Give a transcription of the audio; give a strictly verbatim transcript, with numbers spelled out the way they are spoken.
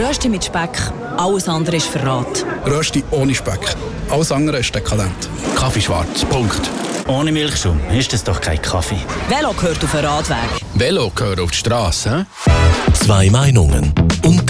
Rösti mit Speck, alles andere ist Verrat. Rösti ohne Speck, alles andere ist dekadent. Kaffee schwarz, Punkt. Ohne Milchschaum ist das doch kein Kaffee. Velo gehört auf den Radweg. Velo gehört auf die Straße. Zwei Meinungen und